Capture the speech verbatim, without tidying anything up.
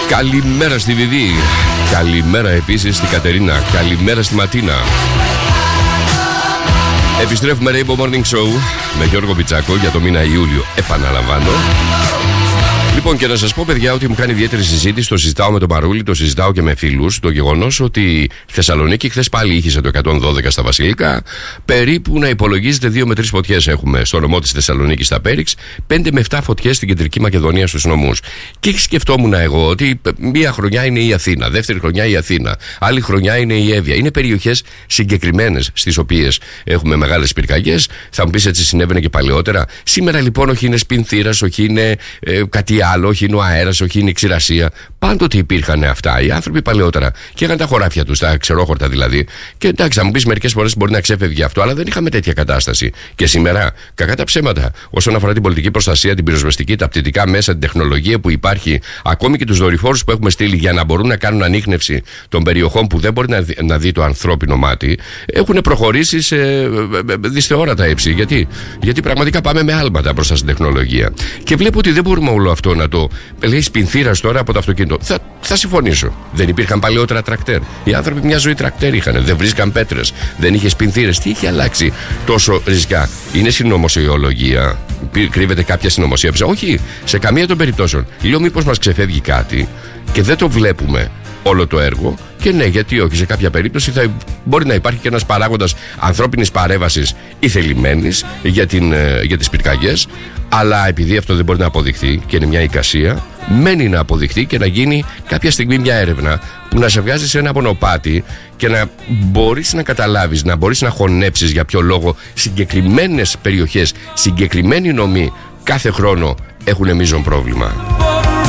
Καλημέρα στη Βιβί. Καλημέρα επίσης στη Κατερίνα. Καλημέρα στη Ματίνα. Επιστρέφουμε Rainbow Morning Show με Γιώργο Πιτσάκο για το μήνα Ιούλιο. Επαναλαμβάνω. Λοιπόν, και να σας πω, παιδιά, ότι μου κάνει ιδιαίτερη συζήτηση. Το συζητάω με τον Παρούλη, το συζητάω και με φίλους. Το γεγονός ότι η Θεσσαλονίκη χθες πάλι ήχησε το εκατόν δώδεκα στα Βασιλικά. Περίπου να υπολογίζεται δύο με τρεις φωτιές έχουμε στο νομό της Θεσσαλονίκης στα Πέριξ. πέντε με επτά φωτιές στην κεντρική Μακεδονία στους νομούς. Και σκεφτόμουν εγώ ότι μία χρονιά είναι η Αθήνα, δεύτερη χρονιά η Αθήνα, άλλη χρονιά είναι η Εύβοια. Είναι περιοχές συγκεκριμένες στις οποίες έχουμε μεγάλες πυρκαγιές. Θα μου πεις, έτσι συνέβαινε και παλαιότερα. Σήμερα λοιπόν όχι είναι σπινθήρας, όχι είναι ε, κάτι άλλο, όχι είναι ο αέρας, όχι είναι η ξηρασία. Πάντοτε υπήρχαν αυτά. Οι άνθρωποι παλαιότερα και είχαν τα χωράφια τους, τα ξερόχορτα δηλαδή. Και εντάξει, θα μου πεις, μερικές φορές μπορεί να ξέφευγε αυτό, αλλά δεν είχαμε τέτοια κατάσταση. Και σήμερα, κακά τα ψέματα, όσον αφορά την πολιτική προστασία, την πυροσβεστική, τα πτυτικά μέσα, την τεχνολογία που υπάρχει, ακόμη και τους δορυφόρους που έχουμε στείλει για να μπορούν να κάνουν ανίχνευση των περιοχών που δεν μπορεί να δει, να δει το ανθρώπινο μάτι, έχουν προχωρήσει σε δυσθεώρατα ύψη. Γιατί? Γιατί πραγματικά πάμε με άλματα μπροστά στην τεχνολογία. Και βλέπω ότι δεν μπορούμε όλο αυτό να το λέει σπινθήρας τώρα από το αυτοκίνητο. Θα, θα συμφωνήσω. Δεν υπήρχαν παλαιότερα τρακτέρ. Οι άνθρωποι μια ζωή τρακτέρ είχαν. Δεν βρίσκαν πέτρες. Δεν είχε σπινθήρες. Τι είχε αλλάξει τόσο ρισκά? Είναι συνωμοσιολογία? Κρύβεται κάποια συνωμοσία? Όχι, σε καμία των περιπτώσεων. Λέω, μήπως μας ξεφεύγει κάτι και δεν το βλέπουμε όλο το έργο? Και ναι, γιατί όχι, σε κάποια περίπτωση θα μπορεί να υπάρχει και ένας παράγοντας ανθρώπινης παρέμβασης ή θελημένης για, την, για τις πυρκαγιές, αλλά επειδή αυτό δεν μπορεί να αποδειχθεί και είναι μια εικασία, μένει να αποδειχθεί και να γίνει κάποια στιγμή μια έρευνα που να σε βγάζει σε ένα μονοπάτι και να μπορείς να καταλάβεις, να μπορείς να χωνέψεις για ποιο λόγο συγκεκριμένες περιοχές, συγκεκριμένοι νομοί κάθε χρόνο έχουν μείζον πρόβλημα.